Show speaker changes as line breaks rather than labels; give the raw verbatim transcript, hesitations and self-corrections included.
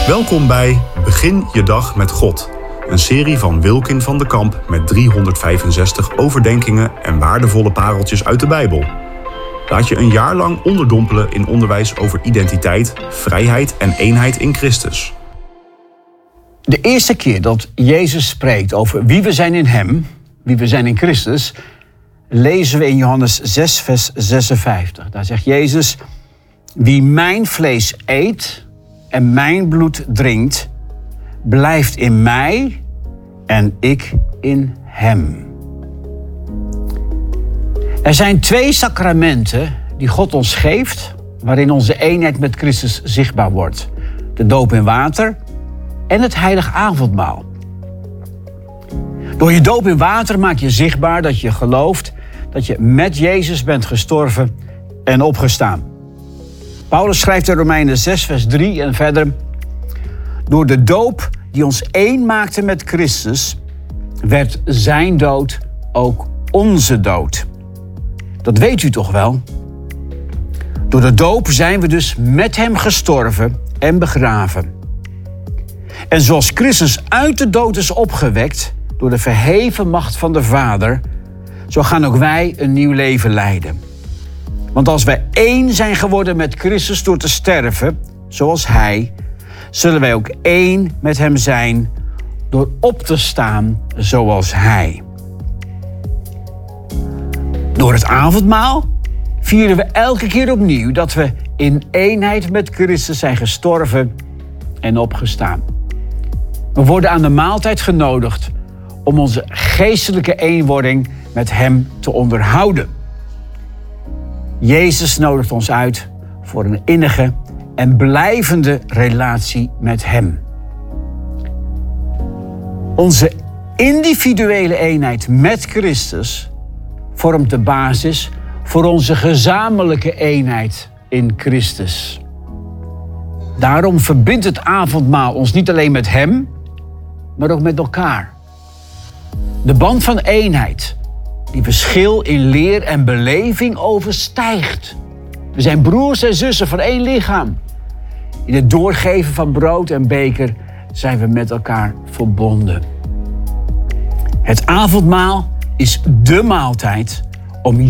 Welkom bij Begin je dag met God. Een serie van Wilkin van de Kamp met driehonderdvijfenzestig overdenkingen en waardevolle pareltjes uit de Bijbel. Laat je een jaar lang onderdompelen in onderwijs over identiteit, vrijheid en eenheid in Christus.
De eerste keer dat Jezus spreekt over wie we zijn in Hem, wie we zijn in Christus, lezen we in Johannes zes, vers zesenvijftig. Daar zegt Jezus: wie mijn vlees eet en mijn bloed drinkt, blijft in mij en ik in hem. Er zijn twee sacramenten die God ons geeft, waarin onze eenheid met Christus zichtbaar wordt. De doop in water en het heilig avondmaal. Door je doop in water maak je zichtbaar dat je gelooft dat je met Jezus bent gestorven en opgestaan. Paulus schrijft in Romeinen zes, vers drie en verder: door de doop die ons één maakte met Christus, werd zijn dood ook onze dood. Dat weet u toch wel? Door de doop zijn we dus met hem gestorven en begraven. En zoals Christus uit de dood is opgewekt door de verheven macht van de Vader, zo gaan ook wij een nieuw leven leiden. Want als wij één zijn geworden met Christus door te sterven, zoals hij, zullen wij ook één met hem zijn door op te staan zoals hij. Door het avondmaal vieren we elke keer opnieuw dat we in eenheid met Christus zijn gestorven en opgestaan. We worden aan de maaltijd genodigd om onze geestelijke eenwording met hem te onderhouden. Jezus nodigt ons uit voor een innige en blijvende relatie met hem. Onze individuele eenheid met Christus vormt de basis voor onze gezamenlijke eenheid in Christus. Daarom verbindt het avondmaal ons niet alleen met hem, maar ook met elkaar. De band van eenheid, die verschil in leer en beleving overstijgt. We zijn broers en zussen van één lichaam. In het doorgeven van brood en beker zijn we met elkaar verbonden. Het avondmaal is dé maaltijd om